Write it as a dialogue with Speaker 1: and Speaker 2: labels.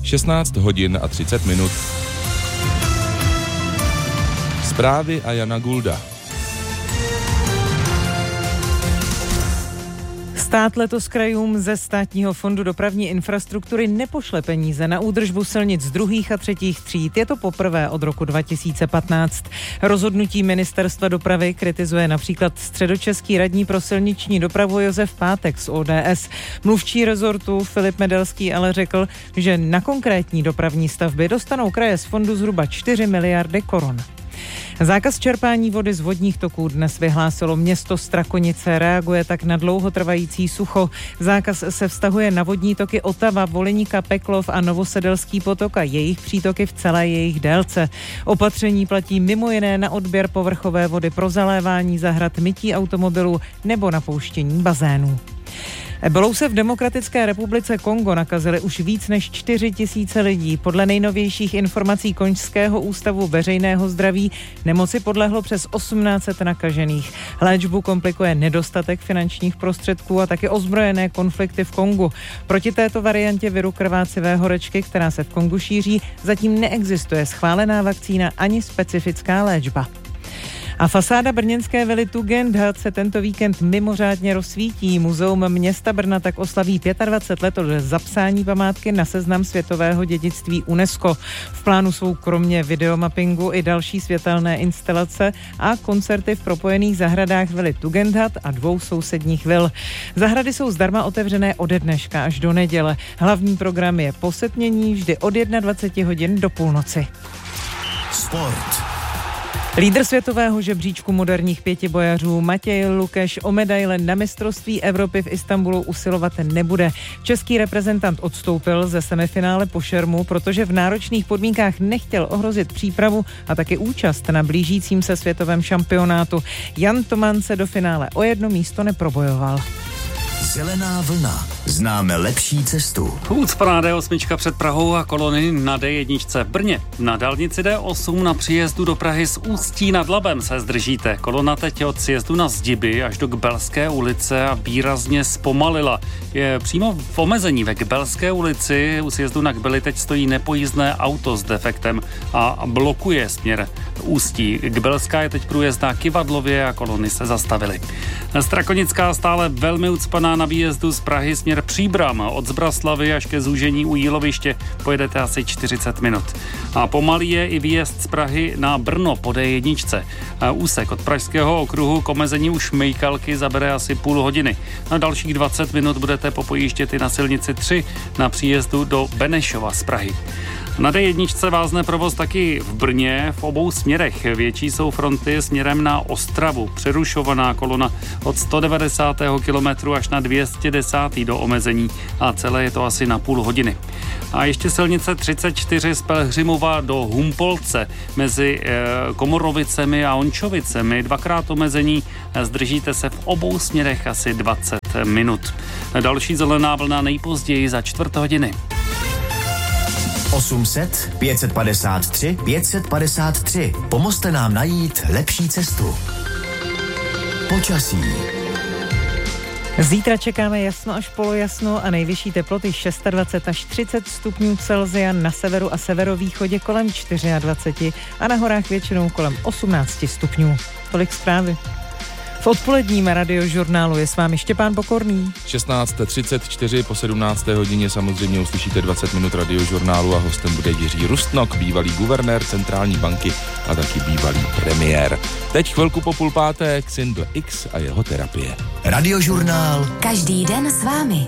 Speaker 1: 16 hodin a 30 minut. Zprávy a Jana Gulda.
Speaker 2: Stát letos krajům ze Státního fondu dopravní infrastruktury nepošle peníze na údržbu silnic z 2. a 3. tříd. Je to poprvé od roku 2015. Rozhodnutí Ministerstva dopravy kritizuje například středočeský radní pro silniční dopravu Josef Pátek z ODS. Mluvčí rezortu Filip Medelský ale řekl, že na konkrétní dopravní stavby dostanou kraje z fondu zhruba 4 miliardy korun. Zákaz čerpání vody z vodních toků dnes vyhlásilo město Strakonice. Reaguje tak na dlouhotrvající sucho. Zákaz se vztahuje na vodní toky Otava, Voleníka, Peklov a Novosedelský potok a jejich přítoky v celé jejich délce. Opatření platí mimo jiné na odběr povrchové vody pro zalévání zahrad, mytí automobilů nebo napouštění bazénů. Ebolou se v Demokratické republice Kongo nakazili už víc než 4 000 lidí. Podle nejnovějších informací Konžského ústavu veřejného zdraví nemoci podlehlo přes 1800 nakažených. Léčbu komplikuje nedostatek finančních prostředků a taky ozbrojené konflikty v Kongu. Proti této variantě viru krvácivé horečky, která se v Kongu šíří, zatím neexistuje schválená vakcína ani specifická léčba. A fasáda brněnské vily Tugendhat se tento víkend mimořádně rozsvítí. Muzeum města Brna tak oslaví 25 let od zapsání památky na seznam světového dědictví UNESCO. V plánu jsou kromě videomappingu i další světelné instalace a koncerty v propojených zahradách vily Tugendhat a 2 sousedních vil. Zahrady jsou zdarma otevřené ode dneška až do neděle. Hlavní program je posetmění vždy od 21 hodin do půlnoci.
Speaker 3: Sport.
Speaker 2: Lídr světového žebříčku moderních pětibojařů Matěj Lukeš o medaile na mistrovství Evropy v Istanbulu usilovat nebude. Český reprezentant odstoupil ze semifinále po šermu, protože v náročných podmínkách nechtěl ohrozit přípravu a taky účast na blížícím se světovém šampionátu. Jan Toman se do finále o 1 místo neprobojoval.
Speaker 3: Zelená vlna. Známe lepší cestu.
Speaker 4: Ucpaná D8 před Prahou a kolony na D1 v Brně. Na dálnici D8 na příjezdu do Prahy z Ústí nad Labem se zdržíte. Kolona teď od sjezdu na Zdiby až do Kbelské ulice a výrazně zpomalila. Je přímo v omezení ve Kbelské ulici. U sjezdu na Kbely teď stojí nepojízdné auto s defektem a blokuje směr Ústí. Kbelská je teď průjezdná Kyvadlově a kolony se zastavily. Strakonická stále velmi ucpaná na výjezdu z Prahy směr Příbram. Od Zbraslavy až ke zúžení u Jíloviště pojedete asi 40 minut. A pomalý je i výjezd z Prahy na Brno po D1. Úsek od Pražského okruhu k omezení u Šmejkalky zabere asi půl hodiny. Na dalších 20 minut budete popojíždět i na silnici 3 na příjezdu do Benešova z Prahy. Na D1 vázne provoz taky v Brně v obou směrech. Větší jsou fronty směrem na Ostravu. Přerušovaná kolona od 190. kilometru až na 210. do omezení a celé je to asi na půl hodiny. A ještě silnice 34 z Pelhřimova do Humpolce mezi Komorovicemi a Ončovicemi. 2x omezení, zdržíte se v obou směrech asi 20 minut. Další zelená vlna nejpozději za 1/4 hodiny.
Speaker 3: 800 553 553. Pomozte nám najít lepší cestu. Počasí.
Speaker 2: Zítra čekáme jasno až polojasno a nejvyšší teploty 26 až 30 stupňů Celsia, na severu a severovýchodě kolem 24 a na horách většinou kolem 18 stupňů. Tolik zprávy. V odpoledním radiožurnálu je s vámi Štěpán Pokorný.
Speaker 1: 16:34 po 17. hodině samozřejmě uslyšíte 20 minut radiožurnálu a hostem bude Jiří Rustnok, bývalý guvernér centrální banky a taky bývalý premiér. Teď chvilku po 5:30 Xindl X a jeho terapie.
Speaker 3: Radiožurnál.
Speaker 5: Každý den s vámi.